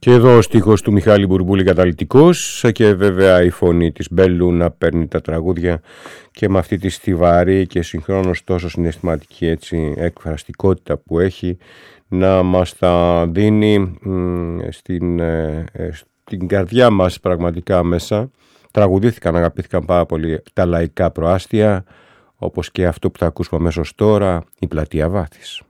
Και εδώ ο στίχος του Μιχάλη Μπουρμπούλη καταλυτικός και βέβαια η φωνή της Μπέλου να παίρνει τα τραγούδια και με αυτή τη στιβαρή και συγχρόνως τόσο συναισθηματική έτσι εκφραστικότητα που έχει να μας τα δίνει στην καρδιά μας πραγματικά μέσα. Τραγουδήθηκαν, αγαπήθηκαν πάρα πολύ τα λαϊκά προάστια, όπως και αυτό που θα ακούσουμε αμέσως τώρα, η Πλατεία Βάθης.